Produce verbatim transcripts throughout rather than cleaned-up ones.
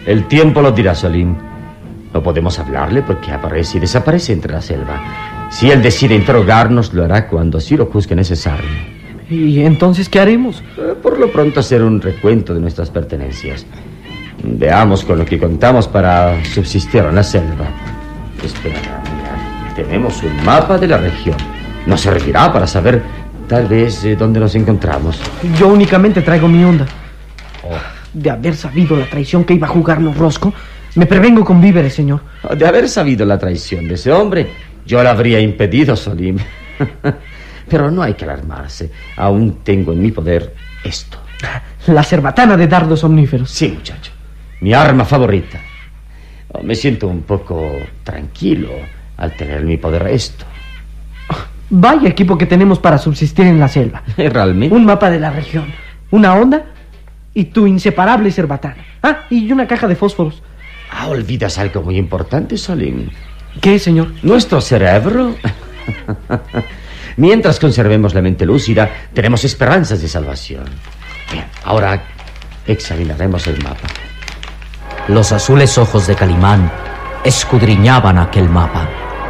El tiempo lo dirá, Salim. No podemos hablarle porque aparece y desaparece entre la selva. Si él decide interrogarnos, lo hará cuando así lo juzgue necesario. ¿Y entonces qué haremos? Eh, por lo pronto hacer un recuento de nuestras pertenencias. Veamos con lo que contamos para subsistir en la selva. Espera, mira, tenemos un mapa de la región. Nos servirá para saber tal vez eh, dónde nos encontramos. Yo únicamente traigo mi onda. Oh. De haber sabido la traición que iba a jugarnos Rosco, me prevengo con víveres, señor. De haber sabido la traición de ese hombre, yo la habría impedido, Salim. Pero no hay que alarmarse. Aún tengo en mi poder esto. La cerbatana de dardos omníferos. Sí, muchacho. Mi arma favorita. Oh, me siento un poco tranquilo al tener en mi poder esto. Vaya equipo que tenemos para subsistir en la selva. ¿Realmente? Un mapa de la región, una onda y tu inseparable cerbatana. Ah, y una caja de fósforos. Ah, olvidas algo muy importante, Salim. ¿Qué, señor? Nuestro cerebro. Mientras conservemos la mente lúcida, tenemos esperanzas de salvación. Bien, ahora examinaremos el mapa. Los azules ojos de Calimán escudriñaban aquel mapa.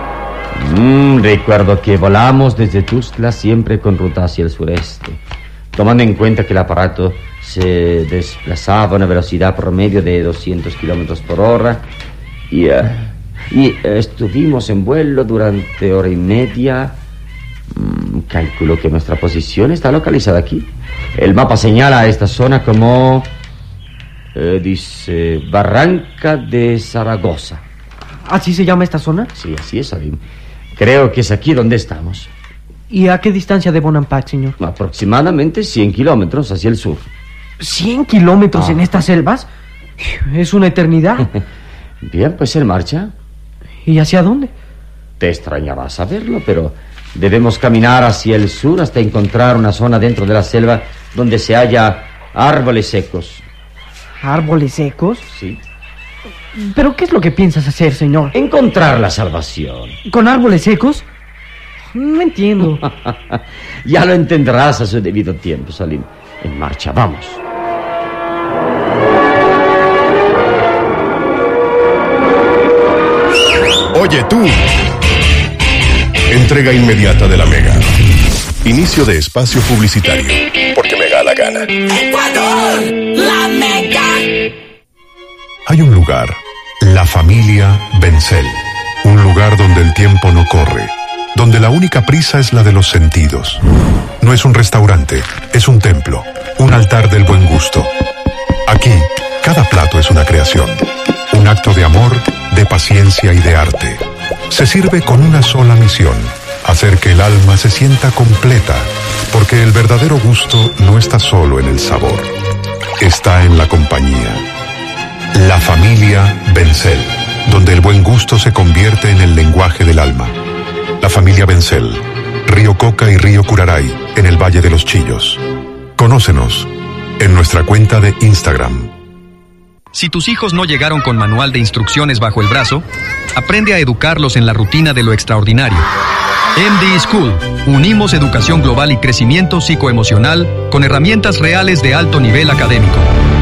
Mm, recuerdo que volamos desde Tuzla siempre con ruta hacia el sureste, tomando en cuenta que el aparato se desplazaba a una velocidad promedio de doscientos kilómetros por hora y, uh, y uh, estuvimos en vuelo durante hora y media. Mm, calculo que nuestra posición está localizada aquí. El mapa señala a esta zona como eh, dice Barranca de Zaragoza. ¿Así se llama esta zona? Sí, así es, Salim. Creo que es aquí donde estamos. ¿Y a qué distancia de Bonampak, señor? Aproximadamente cien kilómetros hacia el sur. ¿Cien kilómetros Ah. en estas selvas? Es una eternidad. Bien, pues en marcha. ¿Y hacia dónde? Te extrañará saberlo, pero debemos caminar hacia el sur hasta encontrar una zona dentro de la selva donde se halla árboles secos. ¿Árboles secos? Sí. ¿Pero qué es lo que piensas hacer, señor? Encontrar la salvación. ¿Con árboles secos? No entiendo. Ya lo entenderás a su debido tiempo, Salim. En marcha, vamos. Oye tú. Entrega inmediata de la Mega. Inicio de espacio publicitario. Porque me da la gana. Ecuador, la Mega. Hay un lugar, la familia Bencel. Un lugar donde el tiempo no corre. Donde la única prisa es la de los sentidos. No es un restaurante, es un templo. Un altar del buen gusto. Aquí, cada plato es una creación. Un acto de amor, de paciencia y de arte. Se sirve con una sola misión: hacer que el alma se sienta completa, porque el verdadero gusto no está solo en el sabor, está en la compañía. La familia Bencel, donde el buen gusto se convierte en el lenguaje del alma. La familia Bencel, Río Coca y Río Curaray, en el Valle de los Chillos. Conócenos en nuestra cuenta de Instagram. Si tus hijos no llegaron con manual de instrucciones bajo el brazo, aprende a educarlos en la rutina de lo extraordinario. M D School. Unimos educación global y crecimiento psicoemocional con herramientas reales de alto nivel académico.